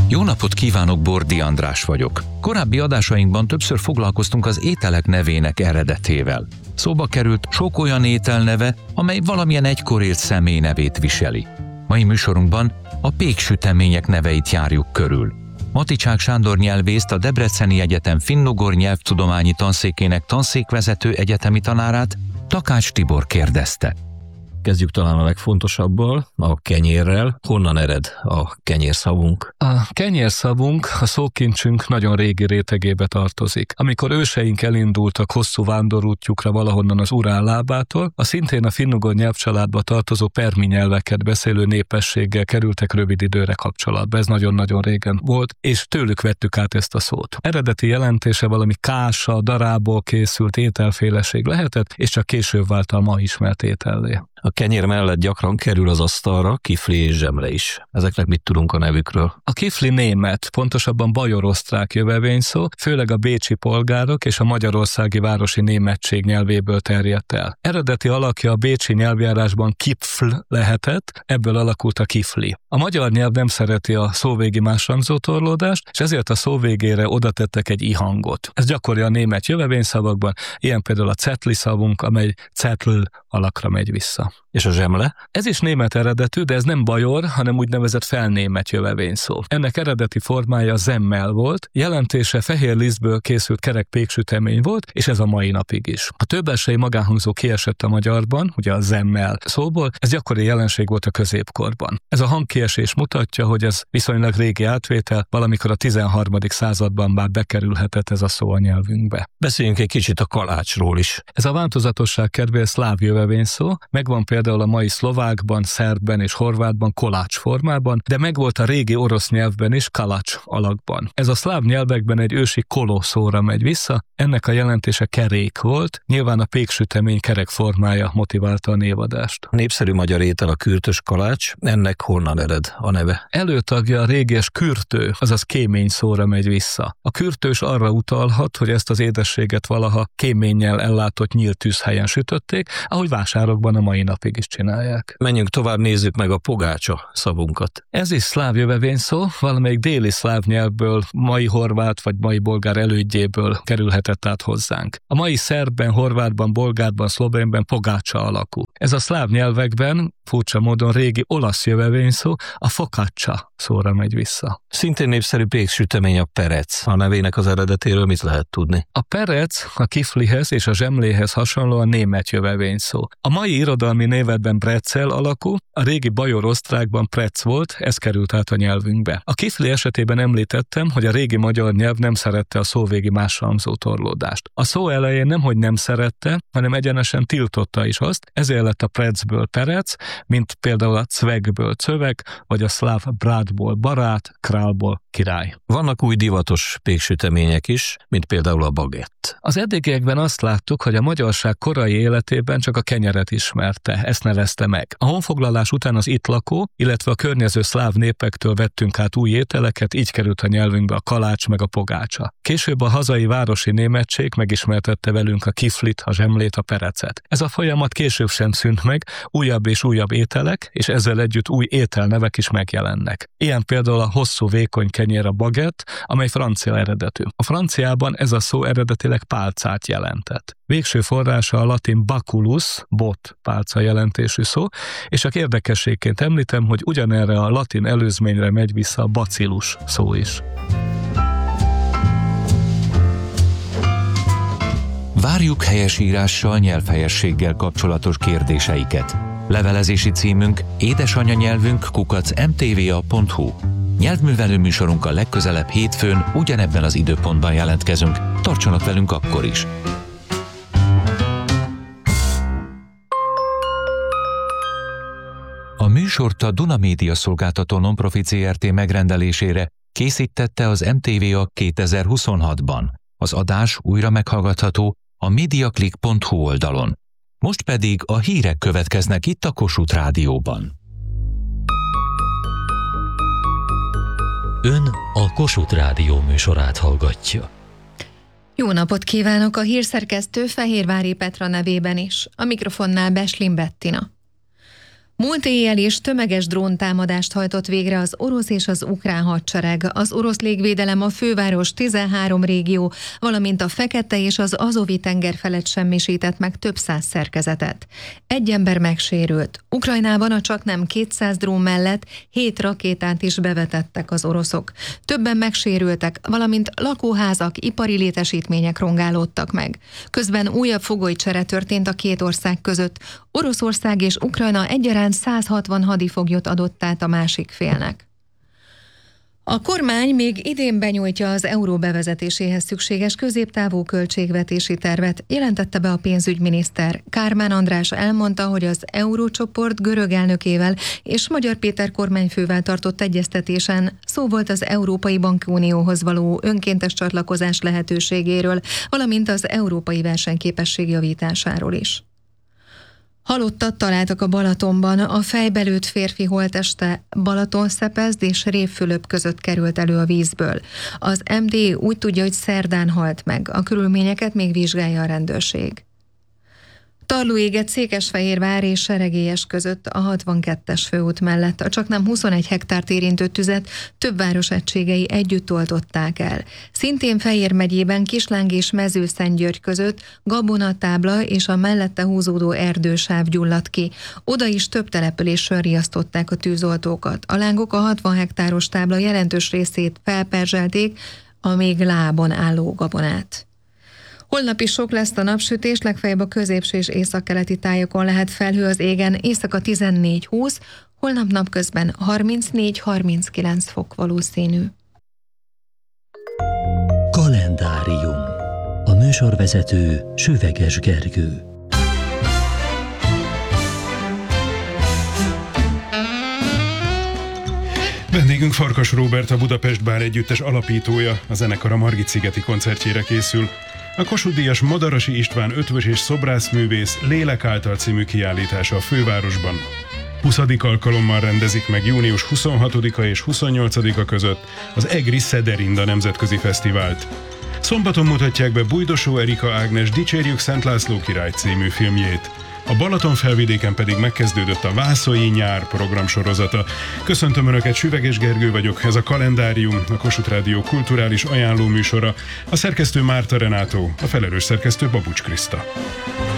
Jó napot kívánok, Bordi András vagyok. Korábbi adásainkban többször foglalkoztunk az ételek nevének eredetével. Szóba került sok olyan étel neve, amely valamilyen egykor élt személy nevét viseli. Mai műsorunkban a péksütemények neveit járjuk körül. Maticsák Sándor nyelvészt, a Debreceni Egyetem finnugor nyelvtudományi tanszékének tanszékvezető egyetemi tanárát, Takács Tibor kérdezte. Kezdjük talán a legfontosabbal, a kenyérrel. Honnan ered a kenyérszavunk? A kenyérszavunk a szókincsünk nagyon régi rétegébe tartozik. Amikor őseink elindultak hosszú vándorútjukra valahonnan az Urál lábától, a szintén a finnugor nyelvcsaládba tartozó permi nyelveket beszélő népességgel kerültek rövid időre kapcsolatba. Ez nagyon-nagyon régen volt, és tőlük vettük át ezt a szót. Eredeti jelentése valami kása, darából készült ételféleség lehetett, és csak később vált a ma ismert étellé. A kenyér mellett gyakran kerül az asztalra kifli és zsemle is. Ezeknek mit tudunk a nevükről? A kifli német, pontosabban bajor-osztrák jövevényszó, főleg a bécsi polgárok és a magyarországi városi németség nyelvéből terjedt el. Eredeti alakja a bécsi nyelvjárásban kipfl lehetett, ebből alakult a kifli. A magyar nyelv nem szereti a szóvégi másrangzótorlódást, és ezért a szóvégére oda tettek egy i hangot. Ez gyakori a német jövevényszavakban, ilyen például a cetli szavunk, amely cetl alakra megy vissza. És a zsemle? Ez is német eredetű, de ez nem bajor, hanem úgynevezett felnémet jövevényszó. Ennek eredeti formája zemmel volt, jelentése fehér lisztből készült kerek péksütemény volt, és ez a mai napig is. A többelsei magánhangzó kiesett a magyarban, ugye a zemmel szóból, ez gyakori jelenség volt a középkorban. Ez a hangkiesés mutatja, hogy ez viszonylag régi átvétel, valamikor a 13. században már bekerülhetett ez a szó a nyelvünkbe. Beszéljünk egy kicsit a kalácsról is. Ez a változatosság kedvéért szláv jövevényszó, megvan például a mai szlovákban, szerbben és horvátban kolács formában, de megvolt a régi orosz nyelvben is kalacs alakban. Ez a szláv nyelvekben egy ősi koló szóra megy vissza, ennek a jelentése kerék volt, nyilván a péksütemény kerek formája motiválta a névadást. A népszerű magyar étel a kürtös kalács, ennek honnan ered a neve? Előtagja a régies kürtő, azaz kémény szóra megy vissza. A kürtős arra utalhat, hogy ezt az édességet valaha kéménnyel ellátott nyílt tűzhelyen sütötték, ahogy vásárokban a mai napig is csinálják. Menjünk tovább, nézzük meg a pogácsa szavunkat. Ez is szláv jövevényszó, valamelyik déli szláv nyelvből, mai horvát vagy mai bolgár elődjéből kerülhetett át hozzánk. A mai szerbben, horvátban, bolgárban, szlovénben pogácsa alakú. Ez a szláv nyelvekben furcsa módon régi olasz jövevényszó, a focaccia szóra megy vissza. Szintén népszerű péksütemény a perec. A nevének az eredetéről mit lehet tudni? A perec a kiflihez és a zsemléhez hasonlóan német jövevényszó. A mai irodalmi névekben brecel alakú, a régi bajor-osztrákban prec volt, ez került át a nyelvünkbe. A kifli esetében említettem, hogy a régi magyar nyelv nem szerette a szóvégi másrangzó torlódást. A szó elején nemhogy nem szerette, hanem egyenesen tiltotta is azt, ezért lett a precből perec, mint például a cvegből cöveg, vagy a szláv brátból barát, králból király. Vannak új divatos péksütemények is, mint például a bagett. Az eddigiekben azt láttuk, hogy a magyarság korai életében csak a kenyeret ismerte, ezt nevezte meg. A honfoglalás után az itt lakó, illetve a környező szláv népektől vettünk át új ételeket, így került a nyelvünkbe a kalács meg a pogácsa. Később a hazai városi németség megismertette velünk a kiflit, a zsemlét, a perecet. Ez a folyamat később sem szűnt meg, újabb és újabb ételek, és ezzel együtt új ételnevek is megjelennek. Ilyen például a hosszú vékony kenyér a baguette, amely francia eredetű. A franciában ez a szó eredetileg pálcát jelentett. Végső forrása a latin baculus, bot, pálca jelentésű szó, és csak érdekességként említem, hogy ugyanerre a latin előzményre megy vissza a bacillus szó is. Várjuk helyesírással, nyelvhelyességgel kapcsolatos kérdéseiket. Levelezési címünk édesanyanyelvünk@mtva.hu. Nyelvművelő műsorunkkal legközelebb hétfőn ugyanebben az időpontban jelentkezünk. Tartsanak velünk akkor is! A műsort a Duna Média Szolgáltató Nonprofit Zrt. Megrendelésére készítette az MTVA 2026-ban. Az adás újra meghallgatható a mediaclick.hu oldalon. Most pedig a hírek következnek itt a Kossuth Rádióban. Ön a Kossuth Rádió műsorát hallgatja. Jó napot kívánok a hírszerkesztő Fehérvári Petra nevében is. A mikrofonnál Beslin Bettina. Múlt éjjel is tömeges dróntámadást hajtott végre az orosz és az ukrán hadsereg. Az orosz légvédelem a főváros 13 régió, valamint a Fekete és az Azovi-tenger felett semmisített meg több száz szerkezetet. Egy ember megsérült. Ukrajnában a csaknem 200 drón mellett 7 rakétát is bevetettek az oroszok. Többen megsérültek, valamint lakóházak, ipari létesítmények rongálódtak meg. Közben újabb fogolycsere történt a két ország között. Oroszország és Ukrajna egyaránt 160 hadifoglyot adott át a másik félnek. A kormány még idén benyújtja az euró bevezetéséhez szükséges középtávú költségvetési tervet, jelentette be a pénzügyminiszter. Kármán András elmondta, hogy az eurócsoport görög elnökével és Magyar Péter kormányfővel tartott egyeztetésen szó volt az Európai Bankunióhoz való önkéntes csatlakozás lehetőségéről, valamint az európai versenyképesség javításáról is. Halottat találtak a Balatonban, a fejbe lőtt férfi holtteste Balatonszepezd és Révfülöp között került elő a vízből. Az MD úgy tudja, hogy szerdán halt meg, a körülményeket még vizsgálja a rendőrség. Tarló égett Székesfehérvár és Seregélyes között a 62-es főút mellett. A csaknem 21 hektárt érintő tüzet több város egységei együtt oltották el. Szintén Fejér megyében Kisláng és Mezőszentgyörgy között gabonatábla és a mellette húzódó erdősáv gyulladt ki. Oda is több településről riasztották a tűzoltókat. A lángok a 60 hektáros tábla jelentős részét felperzselték, a még lábon álló gabonát. Holnap is sok lesz a napsütés, legfeljebb a középső és északkeleti tájokon lehet felhő az égen, éjszaka 14-20, holnap napközben 34-39 fok valószínű. Kalendárium. A műsorvezető Süveges Gergő. Vendégünk Farkas Róbert, a Budapest Bár Együttes alapítója, a zenekar a Margit-szigeti koncertjére készül. A Kossuth-díjas Madarasi István ötvös és szobrászművész Lélek által című kiállítása a fővárosban 20. alkalommal rendezik meg június 26-a és 28-a között az Egri Szederinda nemzetközi fesztivált. Szombaton mutatják be Bújdosó Erika Ágnes Dicsérjük Szent László király című filmjét. A Balaton felvidéken pedig megkezdődött a Vászai nyár programsorozata. Köszöntöm Önöket, Süveges Gergő vagyok, ez a Kalendárium, a Kossuth Rádió kulturális ajánló műsora, a szerkesztő Márta Renátó, a felelős szerkesztő Babucs Kriszta.